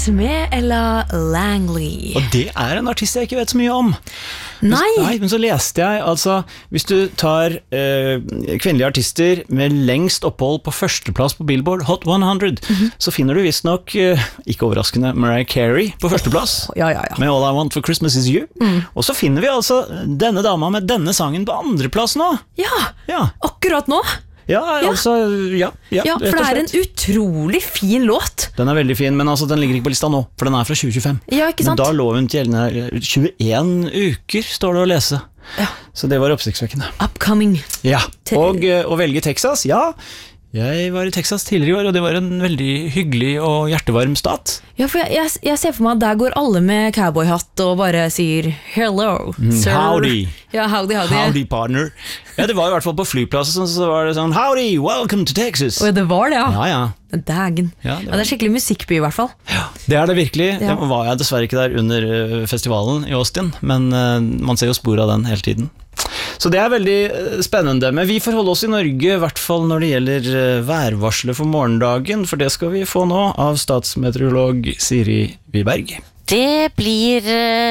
med Ella Langley. Og det en artist jeg ikke vet så mye om. Nei. Men så leste jeg, altså, hvis du tar kvinnelige artister med lengst opphold på førsteplass på Billboard Hot 100, så finner du visst nok, ikke overraskende, Mariah Carey på førsteplass, Ja. med All I Want for Christmas Is You. Og så finner vi altså denne dama med denne sangen på andreplass nå. Ja, akkurat nå. Ja, altså, ja, Ja, for det en utrolig fin låt. Den veldig fin, men altså, den ligger ikke på lista nå, for den fra 2025. Ja, ikke sant? Men da lå hun til gjeldende 21 uker, står det å lese. Ja. Så det var oppsiktsvekkende. Upcoming. Ja, og å velge Texas, ja. Jeg var i Texas tidligere i år, og det var en veldig hyggelig og hjertevarm stat. Ja, for jeg ser for meg at der går alle med cowboyhatt og bare sier hello, sir. Howdy. Ja, howdy. Howdy, partner. Ja, det var i hvert fall på flyplassen, så var det sånn, howdy, welcome to Texas. Og det var det, ja. Ja. Dagen. Ja, det skikkelig musikkby i hvert fall. Ja, det det virkelig. Ja. Jeg var dessverre ikke der under festivalen i Austin, men man ser jo spor av den hele tiden. Så det veldig spennende, men vi får holde oss i Norge, i hvert fall når det gjelder værvarslet for morgendagen, for det skal vi få nå av statsmeteorolog Siri Wiberg. Det blir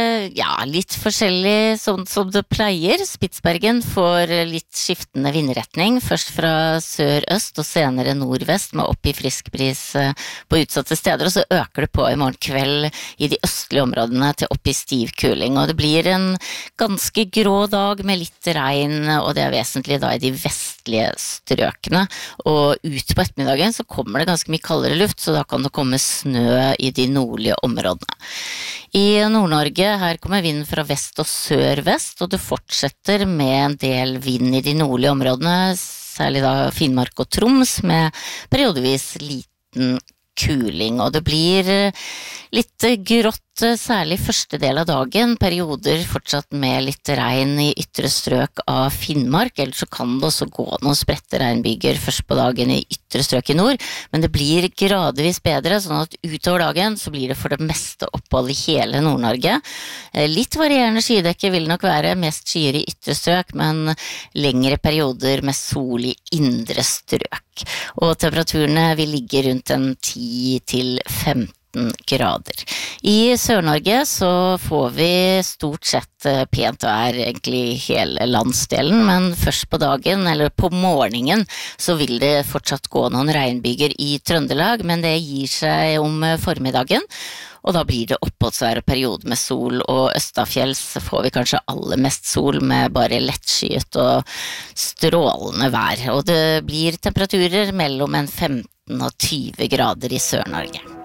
litt forskjellig sånn som det pleier. Spitsbergen får litt skiftende vindretning, først fra sør-øst og senere nordvest med opp i friskbris på utsatte steder, og så øker det på i morgen kveld i de østlige områdene til opp i stiv kuling, og det blir en ganske grå dag med litt regn, og det vesentlig da i de vestlige strøkene, og ut på ettermiddagen så kommer det ganske mye kaldere luft, så da kan det komme snø i de nordlige områdene. I Nord-Norge her kommer vind fra vest og sørvest, og det fortsetter med en del vind i de nordlige områdene, særlig da Finnmark og Troms, med periodevis liten kuling, og det blir litt grått, særlig første del av dagen, perioder fortsatt med litt regn i ytre strøk av Finnmark, ellers så kan det også gå noen spredte regnbyger først på dagen i ytre strøk i nord, men det blir gradvis bedre, sånn at utover dagen så blir det for det meste opphold i hele Nord-Norge. Litt varierende skydekke vil nok være, mest skyer i ytre strøk, men lengre perioder med sol i indre strøk, og temperaturene vil ligge rundt en 10 til 15 grader. I Sør-Norge så får vi stort sett pent vær egentlig hele landsdelen, men først på dagen eller på morgenen så vil det fortsatt gå noen regnbyger i Trøndelag, men det gir seg om formiddagen, og da blir det oppholdsvær og periode med sol, og østafjells får vi kanskje aller mest sol med bare lettskyet og strålende vær, og det blir temperaturer mellom en 15 og 20 grader i Sør-Norge.